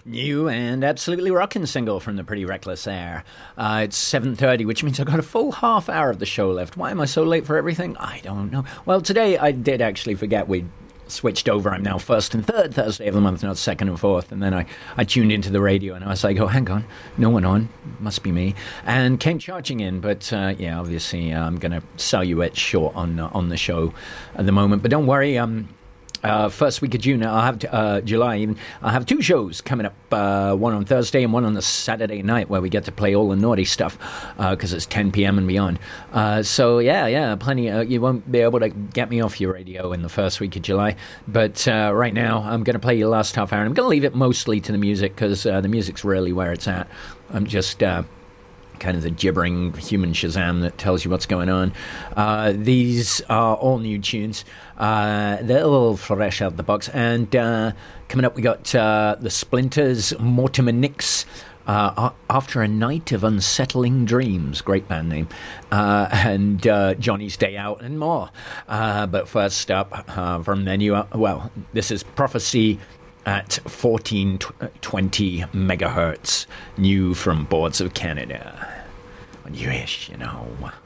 New and absolutely rocking single from the Pretty Reckless Air. It's 7:30, which means I've got a full half hour of the show left. Why am I so late for everything? I don't know. Well, today I did actually forget we switched over. I'm now first and third Thursday of the month, not second and fourth. And then I tuned into the radio and I was like, oh, hang on, no one on. Must be me. And came charging in. But yeah, obviously I'm going to sell you it short on the show at the moment. But don't worry, first week of June, I'll have July even. I'll have two shows coming up, one on Thursday and one on the Saturday night, where we get to play all the naughty stuff because it's 10 p.m. and beyond. So yeah, plenty. You won't be able to get me off your radio in the first week of July. But right now, I'm going to play your last half hour, and I'm going to leave it mostly to the music because the music's really where it's at. I'm just kind of the gibbering human Shazam that tells you what's going on. These are all new tunes. They're a little fresh out the box. And coming up, we got the Splinters, Mortimer Nix, After a Night of Unsettling Dreams, great band name, and Johnny's Day Out and more. But first up, from the new, well, this is Prophecy at 1420 megahertz, new from Boards of Canada. When you wish, you know.